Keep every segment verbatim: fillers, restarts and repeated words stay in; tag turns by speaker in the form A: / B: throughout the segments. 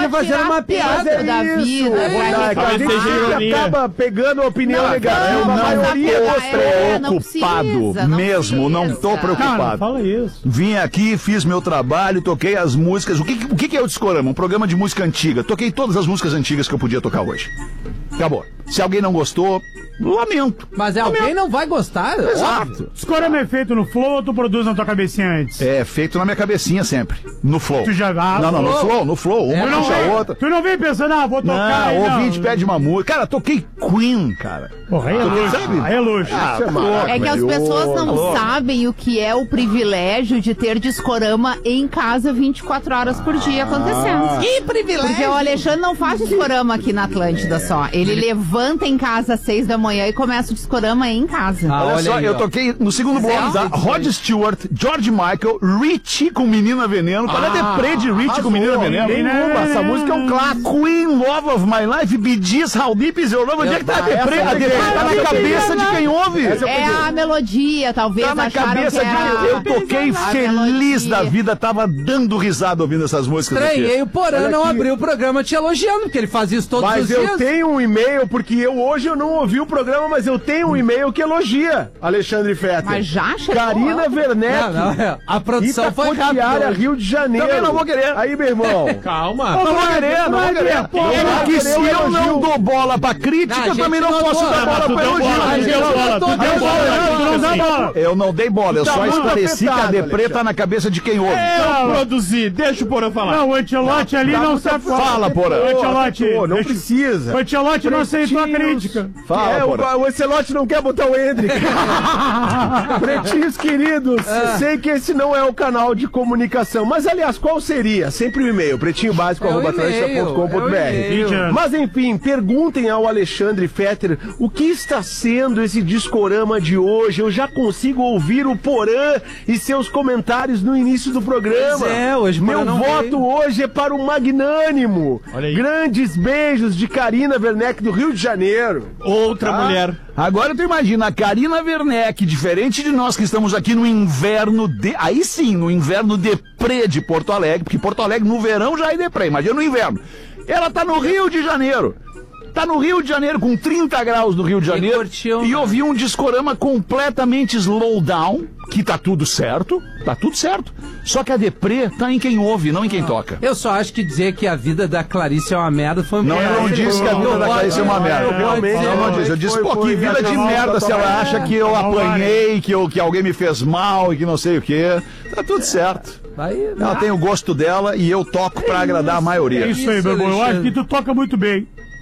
A: tá fazendo uma piada
B: da
A: isso,
B: vida.
A: é,
B: pra
A: a gente acaba pegando a opinião
C: não,
A: negativa.
C: Não,
A: a maioria
C: não tô
B: é, não
C: preocupado
B: precisa, não
C: mesmo, não tô
B: precisa.
C: preocupado.
D: Não, não fala isso.
C: Vim aqui, fiz meu trabalho, toquei as músicas. O que, o que é o Discorama? Um programa de música antiga. Toquei todas as músicas antigas que eu podia tocar hoje. Acabou. Se alguém não gostou, lamento.
E: Mas é, alguém não vai gostar?
C: Exato.
D: Discorama é feito no Flow ou tu produz na tua cabecinha antes?
C: É feito na minha cabecinha sempre. No Flow.
D: Tu já vai.
C: Não, não, no Flow, no Flow. Uma
D: Tu não,
C: puxa a
D: vem,
C: outra.
D: tu não vem pensando, ah, vou tocar.
C: Não,
D: aí,
C: o
D: não.
C: ouvinte pede uma música. Cara, toquei Queen, cara.
D: Porra, aí é
C: Toquei,
D: luxo.
C: sabe?
D: Aí é luxo.
C: Ah,
A: é
B: É que as pessoas não sabem o que é o privilégio de ter Discorama em casa vinte e quatro horas por dia acontecendo.
E: Que privilégio!
B: Porque o Alexandre não faz Discorama aqui na Atlântida só. Ele levanta em casa às seis da manhã e começa o Discorama em casa.
E: Ah,
C: Olha,
E: olha
C: só,
E: aí,
C: eu
E: ó.
C: toquei no segundo bloco, tá? Rod Stewart, George Michael, Richie com Menina Veneno. Qual é a deprê de Richie com Menina Veneno?
A: Nenhuma, essa música é um clássico.
C: Queen, Love of My Life, Bee Gees, How Deep Is Your Love? Onde é que tá a deprê? A deprê tá na cabeça de quem ouve.
B: É a melodia, talvez
C: Tá na
B: acharam
C: cabeça
B: que
C: de
B: era
C: quem eu toquei
B: a
C: feliz
B: melodia.
C: da vida, tava dando risada ouvindo essas músicas aqui.
E: Estranhei o Porã
A: Olha
E: não
A: aqui.
E: abriu o programa te elogiando, porque ele faz isso todos
A: Mas
E: os
A: eu
E: dias.
A: tenho um e-mail, porque eu hoje eu não ouvi o programa, mas eu tenho um e-mail que elogia Alexandre Fetter.
B: Mas já chegou?
A: Karina Werneck.
E: Não, não, é. A produção foi rápida.
A: Itacoatiara,
E: hoje.
A: Rio de Janeiro.
C: Também não vou querer.
A: Aí, meu irmão.
F: Calma.
C: Não vou querer, não vou querer.
A: Não
C: É
A: vai
C: que
A: querer
C: se
A: um
C: eu não
A: elogio.
C: dou bola pra crítica,
E: Não, a
C: eu
E: gente
C: também não
E: não
C: posso
E: dou,
C: dar
E: mas
C: bola
F: tu
C: pra
F: deu
C: elogio.
F: bola,
E: A
F: tu
E: gente
F: deu
E: não
F: bola,
E: deu
F: tu deu
E: bola.
F: bola.
D: Não, não dá bola.
C: Eu não dei bola, eu
A: Tá
C: só
A: muito
C: esclareci que a
A: afetado,
C: deprê tá na cabeça de quem ouve.
F: Eu produzi, deixa o Porã falar.
D: Não, o Ancelotti ali
A: Dá
D: não
A: muita
D: sabe
A: força.
C: Fala, Porã.
D: O Ancelotti.
A: Pô, não
D: deixa-
A: precisa.
D: O Ancelotti não aceitou a
A: Pretinhos.
D: crítica.
C: Fala,
A: É,
C: Porã.
A: o, o Ancelotti não quer botar o Hendrick. Pretinhos queridos, sei que esse não é o canal de comunicação, mas aliás, qual seria? Sempre o e-mail, pretinho básico
E: É o
A: arroba atlântida ponto com ponto br.
E: e-mail, é o e-mail.
D: vinte anos.
A: Mas enfim, perguntem ao Alexandre Fetter o que está sendo esse Discorama de hoje. Eu já consigo ouvir o Porã e seus comentários no início do programa.
E: Pois é, hoje o Porã
A: Meu
E: não
A: voto
E: veio.
A: hoje é para o Magnânimo.
F: Olha aí.
A: Grandes beijos de Karina Werneck do Rio de Janeiro.
F: Outra mulher.
C: Agora tu imagina, a Karina Werneck, diferente de nós que estamos aqui no inverno de... Aí sim, no inverno deprê de Porto Alegre, porque Porto Alegre no verão já é deprê, imagina no inverno. Ela tá no Rio de Janeiro. Tá no Rio de Janeiro, com trinta graus no Rio de Janeiro.
E: curtiu,
C: E
E: né?
C: ouviu um Discorama completamente slow down, que tá tudo certo, tá tudo certo. Só que a deprê tá em quem ouve, não em quem toca.
E: Eu só acho que dizer que a vida da Clarice é uma merda foi...
C: Não, eu não disse que a vida da Clarice é uma merda.
A: Eu realmente-
C: Eu não disse, eu disse,
A: Foi-
C: pô,
A: foi
C: que vida de
A: acabar
C: merda se ela
A: totalmente.
C: acha que eu
D: Não,
C: apanhei, que, eu, que alguém me fez mal e que não sei o quê. Tá tudo certo.
E: Vai,
C: Ela tem o gosto dela e eu toco pra agradar a
D: É
C: maioria.
D: isso aí, meu irmão. Eu acho que tu toca muito bem.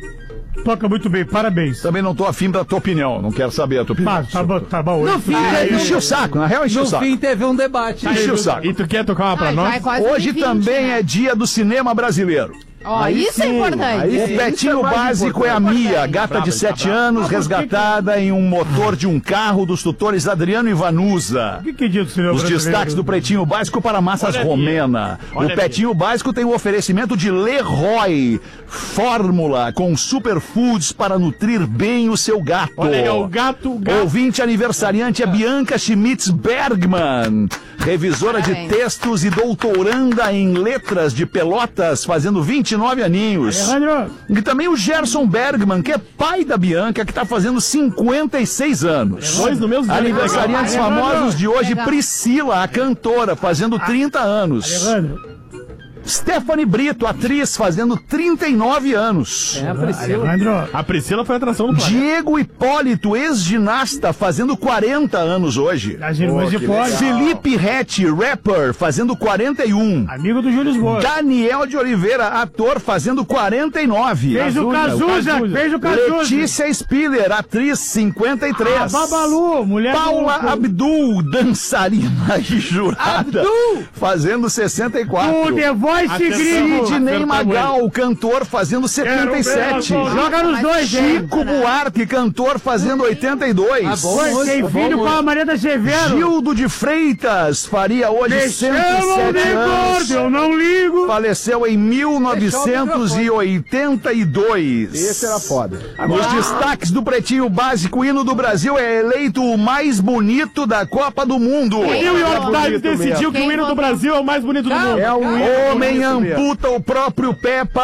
D: Toca muito bem, parabéns.
C: Também não tô afim da tua opinião, não quero saber a tua opinião.
D: Tá, tá bom, tá bom.
E: No
D: Isso
E: fim,
D: aí-
C: É, enchi o saco, na real enchi o
E: No
C: saco.
E: fim teve um debate.
C: Enchi o saco.
F: E tu quer tocar uma pra
B: Ah, já
F: nós?
B: é quase
C: Hoje
B: vinte,
C: também
B: né?
C: é dia do cinema brasileiro.
B: Ó, isso é
A: sim,
B: importante.
A: aí
C: O
A: sim.
C: Betinho
A: Isso é mais
C: Básico é a
A: importante.
C: Mia, gata
F: Brava,
C: de
F: ele tá
C: sete
F: bravo.
C: anos,
D: Ah, por que
C: resgatada em um motor de um carro dos tutores Adriano e Vanusa.
D: O que que é dia do cinema
C: Os
D: brasileiro?
C: destaques do Pretinho Básico para Massas
F: Olha,
C: Romena.
F: Olha,
C: O Pretinho Básico tem o oferecimento de Leroy Fórmula com superfoods para nutrir bem o seu gato.
F: Olha aí, ó, o gato, o gato.
C: Ouvinte aniversariante é Bianca Schmitz Bergman, revisora de
B: Parabéns.
C: textos e doutoranda em letras de Pelotas, fazendo vinte e nove aninhos.
D: Alejandro,
C: E também o Gerson Bergman, que é pai da Bianca, que está fazendo cinquenta e seis anos.
F: Dois no mesmo dia.
C: Aniversariantes
D: Legal.
C: famosos de hoje,
B: Legal.
C: Priscila, a cantora, fazendo trinta anos.
D: Alejandro.
C: Stephanie Brito, atriz, fazendo trinta e nove anos.
E: É, Priscila.
D: Alejandro.
F: A Priscila foi a atração do planeta.
C: Diego Hipólito, ex-ginasta, fazendo quarenta anos hoje.
D: As irmãs de Poli.
C: Felipe Rett, rapper, fazendo quarenta e um.
D: Amigo do Júlio Lisboa.
C: Daniel de Oliveira, ator, fazendo quarenta e nove.
D: Fez o Cazuza, fez o Cazuza.
C: Letícia Spiller, atriz, cinquenta e três.
D: A Babalu, mulher
C: Paula
D: do...
C: Abdul, dançarina e jurada,
E: Abdul!
C: fazendo sessenta e quatro.
D: O The Voice
F: Atenção.
D: gringo.
C: Sidney
F: Acertamos
C: Magal, cantor, fazendo setenta e sete.
F: Quero ver a
D: Joga nos dois, hein?
C: Chico Buarque, cantor, fazendo oitenta e dois.
E: Ah, bom.
D: Foi, tem filho com a Maria Severo.
C: Gildo de Freitas faria hoje
D: Me
C: cento e
D: chamam
C: sete
D: de gordo,
C: anos.
D: eu não ligo.
C: Faleceu em mil novecentos e oitenta e dois.
A: Esse era foda.
C: Nos destaques do Pretinho Básico, o hino do Brasil é eleito o mais bonito da Copa do Mundo.
F: O New York Times
A: bonito
F: decidiu
A: mesmo.
F: que o hino do Brasil é o mais bonito do mundo.
A: É um
C: Homem
A: bonito mesmo.
C: amputa o próprio pé